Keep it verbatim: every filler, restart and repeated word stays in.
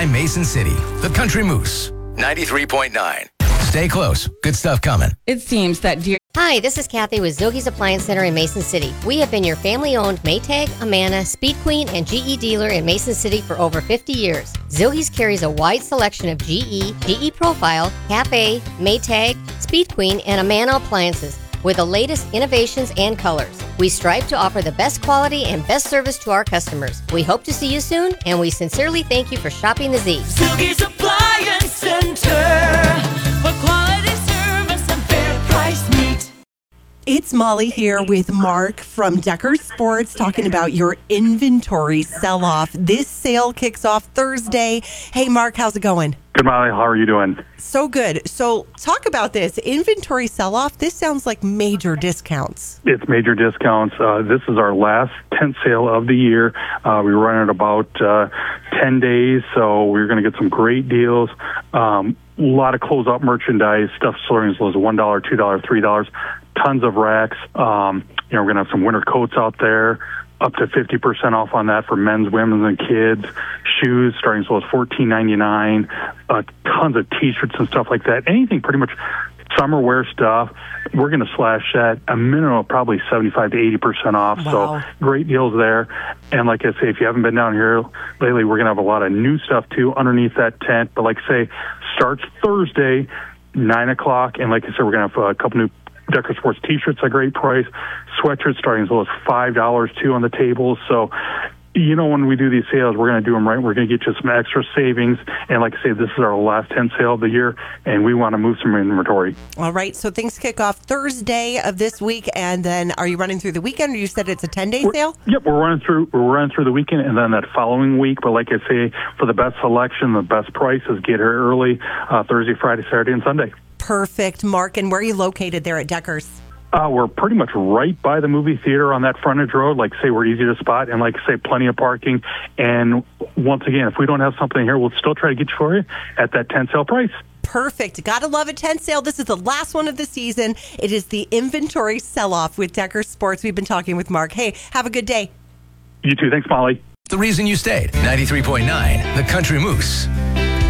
by Mason City. The Country Moose, ninety-three point nine. Stay close. Good stuff coming. It seems that dear. Hi, this is Kathy with Zilge's Appliance Center in Mason City. We have been your family-owned Maytag, Amana, Speed Queen, and G E dealer in Mason City for over fifty years. Zilge's carries a wide selection of G E, G E Profile, Cafe, Maytag, Speed Queen, and Amana appliances with the latest innovations and colors. We strive to offer the best quality and best service to our customers. We hope to see you soon, and we sincerely thank you for shopping the Z. Zilge's Appliance Center, where quality service and fair price meet. It's Molly here with Mark from Decker Sports talking about your inventory sell-off. This sale kicks off Thursday. Hey, Mark, how's it going? Good, Molly. How are you doing? So good. So talk about this. Inventory sell-off. This sounds like major discounts. It's major discounts. Uh, this is our last tent sale of the year. Uh, we run it about uh, ten days, so we're going to get some great deals. Um, a lot of close-out merchandise, stuff starting as low as one dollar, two dollars, three dollars. Tons of racks. Um, you know, we're going to have some winter coats out there, up to fifty percent off on that for men's, women's, and kids. Shoes starting as low as fourteen ninety-nine. Uh, tons of T-shirts and stuff like that. Anything pretty much summer wear stuff. We're going to slash that a minimum of probably seventy-five to eighty percent off. Wow. So great deals there. And like I say, if you haven't been down here lately, we're going to have a lot of new stuff too underneath that tent. But like I say, starts Thursday, nine o'clock. And like I said, we're going to have a couple new Decker Sports T-shirts at a great price. Sweatshirts starting as low as five dollars too on the table. So, you know, when we do these sales, we're going to do them right. We're going to get you some extra savings. And like I say, this is our last tent sale of the year, and we want to move some inventory. All right. So things kick off Thursday of this week, and then are you running through the weekend, or you said it's a ten-day sale? Yep, we're running through. We're running through the weekend, and then that following week. But like I say, for the best selection, the best prices, get here early uh, Thursday, Friday, Saturday, and Sunday. Perfect, Mark. And where are you located there at Deckers? Uh, we're pretty much right by the movie theater on that frontage road. Like I say, we're easy to spot, and like I say, plenty of parking. And once again, if we don't have something here, we'll still try to get you for you at that tent sale price. Perfect. Gotta love a tent sale. This is the last one of the season. It is the inventory sell-off with Decker Sports. We've been talking with Mark. Hey, have a good day. You too. Thanks, Molly. The reason you stayed, ninety-three point nine. The Country Moose.